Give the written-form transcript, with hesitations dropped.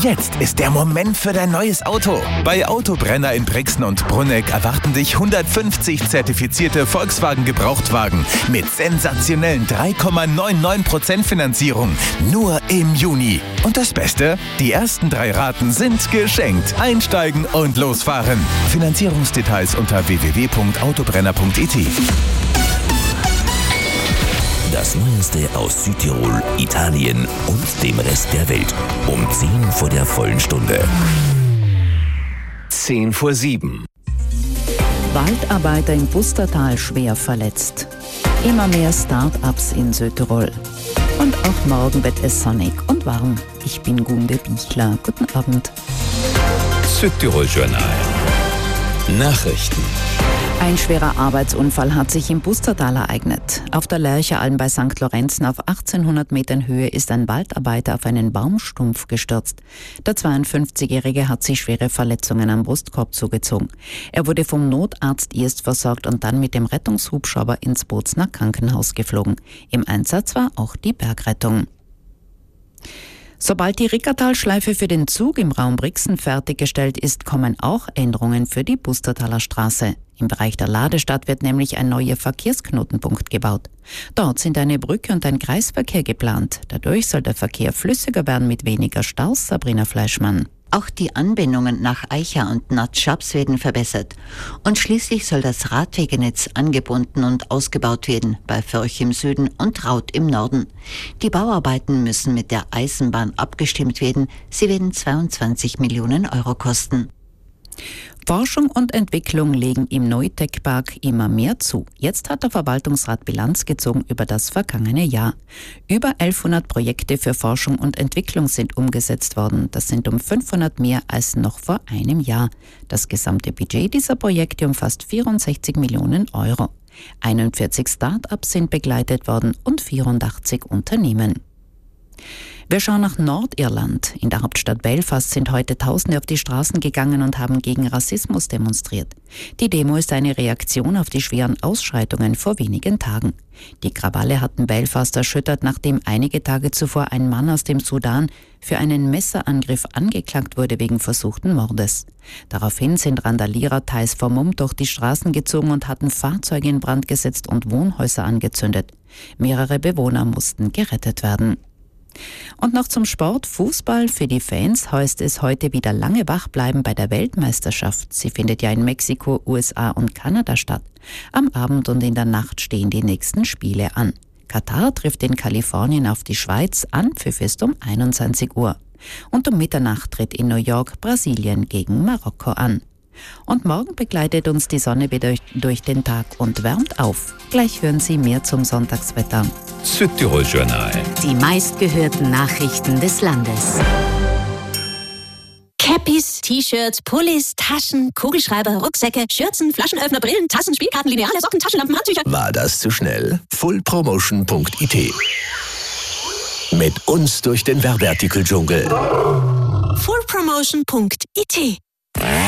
Jetzt ist der Moment für dein neues Auto. Bei Autobrenner in Brixen und Brunegg erwarten dich 150 zertifizierte Volkswagen-Gebrauchtwagen mit sensationellen 3,99% Finanzierung. Nur im Juni. Und das Beste? Die ersten 3 Raten sind geschenkt. Einsteigen und losfahren. Finanzierungsdetails unter www.autobrenner.it. Das Neueste aus Südtirol, Italien und dem Rest der Welt. Um 10 vor der vollen Stunde. 6:50. Waldarbeiter im Pustertal schwer verletzt. Immer mehr Start-ups in Südtirol. Und auch morgen wird es sonnig und warm. Ich bin Gunde Bichler. Guten Abend. Südtirol Journal. Nachrichten. Ein schwerer Arbeitsunfall hat sich im Pustertal ereignet. Auf der Lerchealm bei St. Lorenzen auf 1800 Metern Höhe ist ein Waldarbeiter auf einen Baumstumpf gestürzt. Der 52-Jährige hat sich schwere Verletzungen am Brustkorb zugezogen. Er wurde vom Notarzt erst versorgt und dann mit dem Rettungshubschrauber ins Bozner Krankenhaus geflogen. Im Einsatz war auch die Bergrettung. Sobald die Rickertalschleife für den Zug im Raum Brixen fertiggestellt ist, kommen auch Änderungen für die Pustertaler Straße. Im Bereich der Ladestadt wird nämlich ein neuer Verkehrsknotenpunkt gebaut. Dort sind eine Brücke und ein Kreisverkehr geplant. Dadurch soll der Verkehr flüssiger werden mit weniger Staus, Sabrina Fleischmann. Auch die Anbindungen nach Eicha und Natschabs werden verbessert. Und schließlich soll das Radwegenetz angebunden und ausgebaut werden, bei Förch im Süden und Raut im Norden. Die Bauarbeiten müssen mit der Eisenbahn abgestimmt werden. Sie werden 22 Millionen Euro kosten. Forschung und Entwicklung legen im Neutech-Park immer mehr zu. Jetzt hat der Verwaltungsrat Bilanz gezogen über das vergangene Jahr. Über 1100 Projekte für Forschung und Entwicklung sind umgesetzt worden. Das sind um 500 mehr als noch vor einem Jahr. Das gesamte Budget dieser Projekte umfasst 64 Millionen Euro. 41 Start-ups sind begleitet worden und 84 Unternehmen. Wir schauen nach Nordirland. In der Hauptstadt Belfast sind heute Tausende auf die Straßen gegangen und haben gegen Rassismus demonstriert. Die Demo ist eine Reaktion auf die schweren Ausschreitungen vor wenigen Tagen. Die Krawalle hatten Belfast erschüttert, nachdem einige Tage zuvor ein Mann aus dem Sudan für einen Messerangriff angeklagt wurde wegen versuchten Mordes. Daraufhin sind Randalierer teils vermummt durch die Straßen gezogen und hatten Fahrzeuge in Brand gesetzt und Wohnhäuser angezündet. Mehrere Bewohner mussten gerettet werden. Und noch zum Sport. Fußball. Für die Fans heißt es heute wieder lange wach bleiben bei der Weltmeisterschaft. Sie findet ja in Mexiko, USA und Kanada statt. Am Abend und in der Nacht stehen die nächsten Spiele an. Katar trifft in Kalifornien auf die Schweiz, Anpfiff ist um 21 Uhr. Und um Mitternacht tritt in New York Brasilien gegen Marokko an. Und morgen begleitet uns die Sonne wieder durch den Tag und wärmt auf. Gleich hören Sie mehr zum Sonntagswetter. Südtirol Journal. Die meistgehörten Nachrichten des Landes. Cappies, T-Shirts, Pullis, Taschen, Kugelschreiber, Rucksäcke, Schürzen, Flaschenöffner, Brillen, Tassen, Spielkarten, Lineale, Socken, Taschenlampen, Handtücher. War das zu schnell? fullpromotion.it. Mit uns durch den Werbeartikel-Dschungel. fullpromotion.it